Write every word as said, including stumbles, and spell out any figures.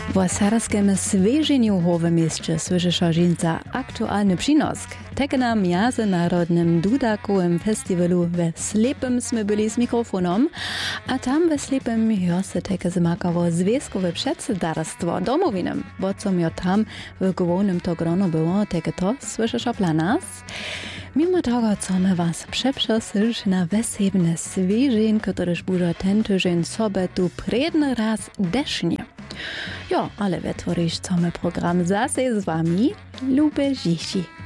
W serskim Svežinjovem mieście słyszysz żinca aktualny przynosk. Tak na międzynarodnym dudakowym festiwalu we Slepym sme byli z mikrofonom, a tam we Slepym jose takie zmakało związkowe przedsiębiorstwo domowinem. Bo co mi tam w głównym to grono było, takie to słyszysz dla nas. Mimo tego, co my was przeprosisz na wesebne Svežin, któryż bude ten tydzień sobie tu predny raz desznie. Jo, ale wytworzysz co my program zase z wami, Lube Žiži.